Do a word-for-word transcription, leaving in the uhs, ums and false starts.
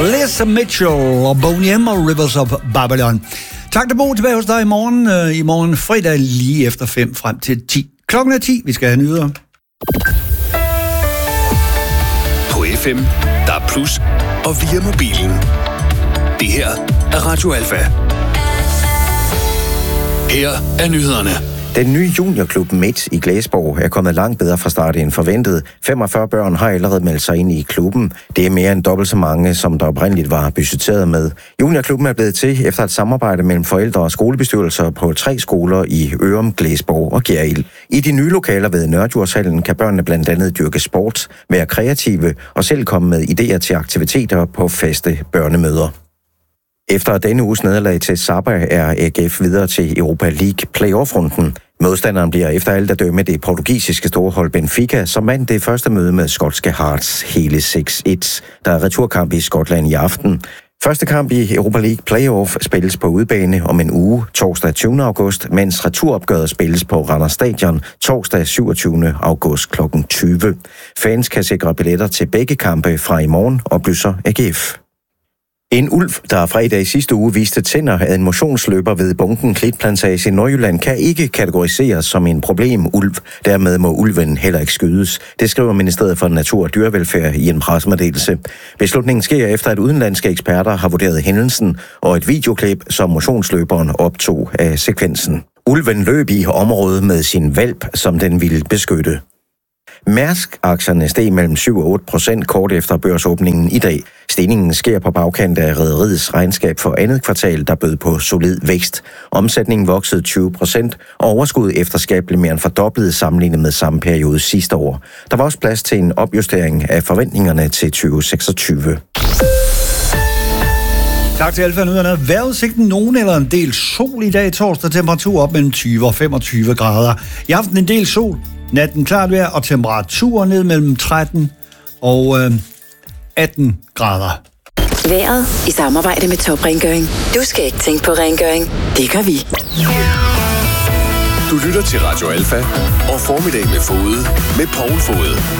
Liz Mitchell og Boney M og Rivers of Babylon. Tak til Bo, tilbage hos dig i morgen. I morgen fredag lige efter fem frem til ti. Klokken er ti, vi skal have nyheder. På F M, der er plus og via mobilen. Det her er Radio Alfa. Her er nyhederne. Den nye juniorklub Midt i Glæsborg er kommet langt bedre fra start end forventet. femogfyrre børn har allerede meldt sig ind i klubben. Det er mere end dobbelt så mange, som der oprindeligt var budgetteret med. Juniorklubben er blevet til efter et samarbejde mellem forældre og skolebestyrelser på tre skoler i Ørum, Glæsborg og Gjerrild. I de nye lokaler ved Nørredjurshallen kan børnene blandt andet dyrke sport, være kreative og selv komme med idéer til aktiviteter på faste børnemøder. Efter denne uges nederlag til Saba er A G F videre til Europa League playoff-runden. Modstanderen bliver efter alt at dømme det portugisiske storhold Benfica, som vandt det første møde med skotske Hearts hele seks et. Der er returkamp i Skotland i aften. Første kamp i Europa League playoff spilles på udebane om en uge, torsdag tyvende august, mens returopgøret spilles på Randers Stadion torsdag syvogtyvende august klokken tyve. Fans kan sikre billetter til begge kampe fra i morgen, oplyser A G F. En ulv, der fredag i sidste uge viste tænder af en motionsløber ved Bunken Klitplantage i Nordjylland, kan ikke kategoriseres som en problemulv. Dermed må ulven heller ikke skydes. Det skriver Ministeriet for Natur og Dyrevelfærd i en pressemeddelelse. Beslutningen sker efter, at udenlandske eksperter har vurderet hændelsen og et videoklip, som motionsløberen optog af sekvensen. Ulven løb i området med sin hvalp, som den ville beskytte. Mærsk-aktierne steg mellem syv og otte procent kort efter børsåbningen i dag. Stigningen sker på bagkant af rederiets regnskab for andet kvartal, der bød på solid vækst. Omsætningen voksede tyve procent, og overskud efter skat blev mere end fordoblet sammenlignet med samme periode sidste år. Der var også plads til en opjustering af forventningerne til tyve seksogtyve. Tak til Alfa Nyhederne. Vejrudsigten nogen eller en del sol i dag torsdag. Temperatur op mellem tyve og femogtyve grader. I aften en del sol. Natten klart vejr og temperatur ned mellem tretten og øh, atten grader. Vejret i samarbejde med Top Rengøring. Du skal ikke tænke på rengøring. Det gør vi. Du lytter til Radio Alfa og Formiddag med Fode med Poul Fode.